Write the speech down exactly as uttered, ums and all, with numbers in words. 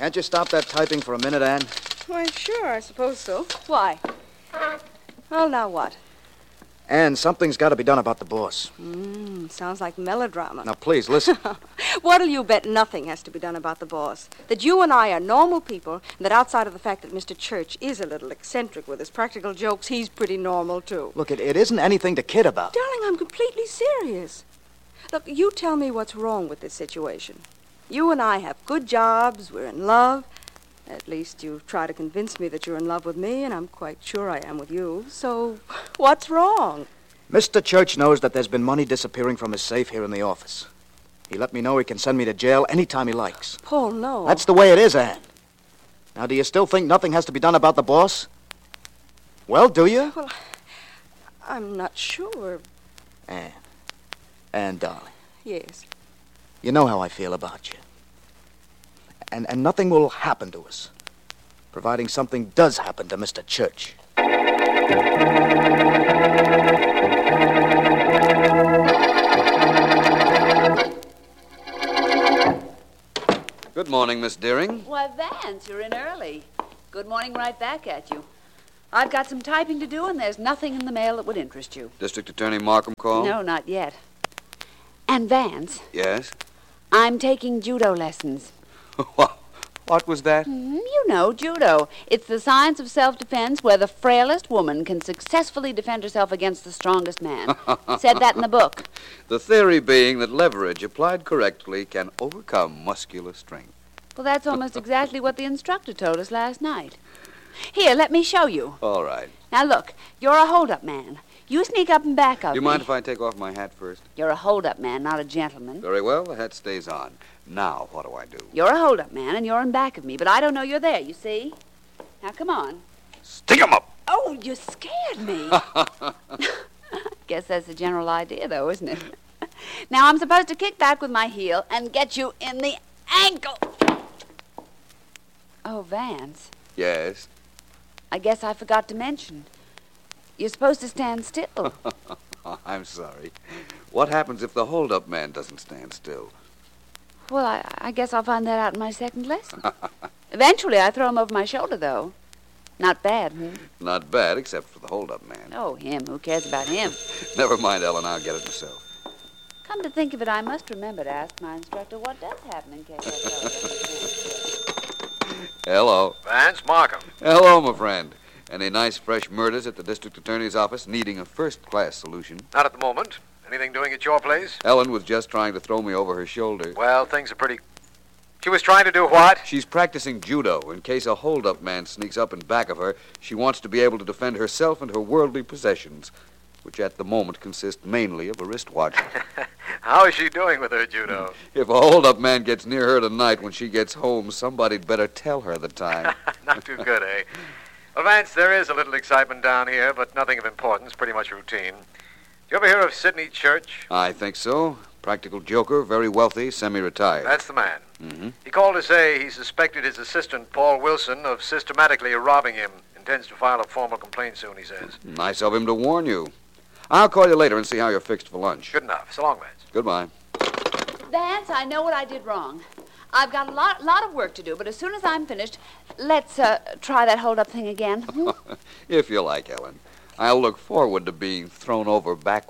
Can't you stop that typing for a minute, Anne? Why, sure, I suppose so. Why? Well, now what? Anne, something's got to be done about the boss. Mm, sounds like melodrama. Now, please, listen. What'll you bet nothing has to be done about the boss? That you and I are normal people, and that outside of the fact that Mister Church is a little eccentric with his practical jokes, he's pretty normal, too. Look, it, it isn't anything to kid about. Darling, I'm completely serious. Look, you tell me what's wrong with this situation. You and I have good jobs, we're in love. At least you try to convince me that you're in love with me, and I'm quite sure I am with you. So, what's wrong? Mister Church knows that there's been money disappearing from his safe here in the office. He let me know he can send me to jail any time he likes. Paul, no. That's the way it is, Anne. Now, do you still think nothing has to be done about the boss? Well, do you? Well, I'm not sure. Anne. Anne, darling. Yes. You know how I feel about you. And, and nothing will happen to us, providing something does happen to Mister Church. Good morning, Miss Deering. Why, Vance, you're in early. Good morning right back at you. I've got some typing to do, and there's nothing in the mail that would interest you. District Attorney Markham called? No, not yet. And Vance, Yes? I'm taking judo lessons. What was that? Mm, you know, judo. It's the science of self-defense where the frailest woman can successfully defend herself against the strongest man. Said that in the book. The theory being that leverage applied correctly can overcome muscular strength. Well, that's almost exactly what the instructor told us last night. Here, let me show you. All right. Now, look, you're a hold-up man. You sneak up and back of Do you me. mind if I take off my hat first? You're a hold-up man, not a gentleman. Very well, the hat stays on. Now, what do I do? You're a hold-up man, and you're in back of me, but I don't know you're there, you see? Now, come on. Stick 'em up! Oh, you scared me. Guess that's the general idea, though, isn't it? Now, I'm supposed to kick back with my heel and get you in the ankle. Oh, Vance, Yes? I guess I forgot to mention. You're supposed to stand still. I'm sorry. What happens if the hold-up man doesn't stand still? Well, I, I guess I'll find that out in my second lesson. Eventually, I throw him over my shoulder, though. Not bad, hmm? Not bad, except for the hold-up man. Oh, him. Who cares about him? Never mind, Ellen. I'll get it myself. Come to think of it, I must remember to ask my instructor what does happen in case I throw him. Hello. Vance Markham. Hello, my friend. Any nice fresh murders at the district attorney's office needing a first-class solution? Not at the moment. Anything doing at your place? Ellen was just trying to throw me over her shoulder. Well, things are pretty... She was trying to do what? She's practicing judo. In case a hold-up man sneaks up in back of her, she wants to be able to defend herself and her worldly possessions, which at the moment consist mainly of a wristwatch. How is she doing with her judo? If a hold-up man gets near her tonight when she gets home, somebody'd better tell her the time. Not too good, eh? Well, Vance, there is a little excitement down here, but nothing of importance, pretty much routine. You ever hear of Sidney Church? I think so. Practical joker, very wealthy, semi-retired. That's the man. Mm-hmm. He called to say he suspected his assistant, Paul Wilson, of systematically robbing him. Intends to file a formal complaint soon, he says. Nice of him to warn you. I'll call you later and see how you're fixed for lunch. Good enough. So long, Vance. Goodbye. Vance, I know what I did wrong. I've got a lot, lot of work to do, but as soon as I'm finished, let's uh, try that hold-up thing again. Hmm? If you like, Ellen. I'll look forward to being thrown over backwards.